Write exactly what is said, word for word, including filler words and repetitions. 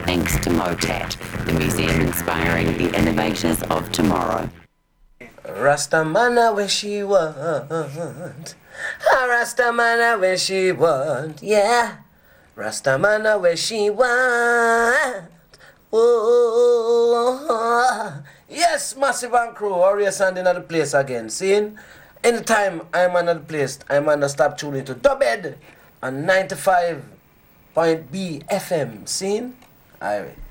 thanks to MOTAT, the museum inspiring the innovators of tomorrow. Rastamana where she want. Ah, Rastamana where she want. Yeah. Rastamana where she want. Oh, yes, Massive and Crew. Warrior Sand in the place again. Seeing? Anytime I'm on the place, I'm on the stop tuning to Dubhead on ninety-five point B F M. Seeing? Alright.